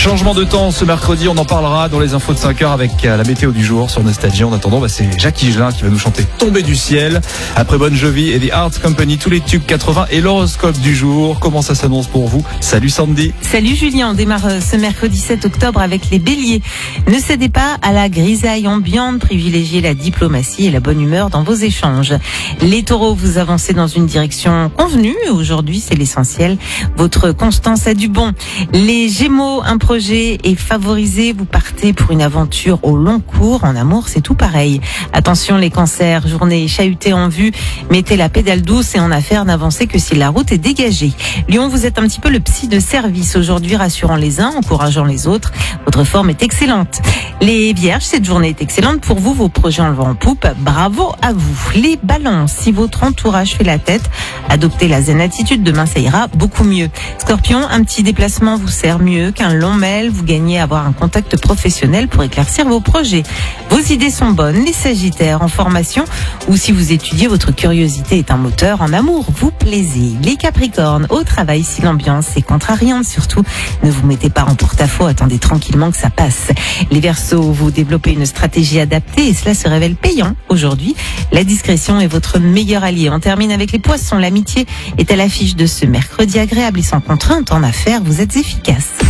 Changement de temps ce mercredi, on en parlera dans les infos de 5h avec la météo du jour sur Nostalgie. En attendant, c'est Jacques Higelin qui va nous chanter Tomber du ciel. Après Bon Jovi et The Art Company, tous les tubes 80 et l'horoscope du jour. Comment ça s'annonce pour vous? Salut Sandy. Salut Julien, on démarre ce mercredi 7 octobre avec les béliers. Ne cédez pas à la grisaille ambiante, privilégiez la diplomatie et la bonne humeur dans vos échanges. Les taureaux, vous avancez dans une direction convenue. Aujourd'hui, c'est l'essentiel. Votre constance a du bon. Les gémeaux, un projet est favorisé. Vous partez pour une aventure au long cours. En amour, c'est tout pareil. Attention les cancers, journée chahutée en vue. Mettez la pédale douce et en affaires, n'avancez que si la route est dégagée. Lion, vous êtes un petit peu le psy de service aujourd'hui, rassurant les uns, encourageant les autres. Votre forme est excellente. Les vierges, cette journée est excellente pour vous. Vos projets en vent en poupe. Bravo à vous. Les balances, si votre entourage fait la tête, adoptez la zen attitude. Demain, ça ira beaucoup mieux. Scorpion, un petit déplacement vous sert mieux qu'un long mail. Vous gagnez à avoir un contact professionnel pour éclaircir vos projets. Vos idées sont bonnes. Les sagittaires, en formation ou si vous étudiez, votre curiosité est un moteur. En amour, vous plaisez. Les capricornes, au travail, si l'ambiance est contrariante, surtout, ne vous mettez pas en porte-à-faux. Attendez tranquillement que ça passe. Les verseaux, vous développez une stratégie adaptée et cela se révèle payant aujourd'hui. La discrétion est votre meilleur allié. On termine avec les poissons. L'amitié est à l'affiche de ce mercredi agréable et sans contrainte. En affaires, vous êtes efficace.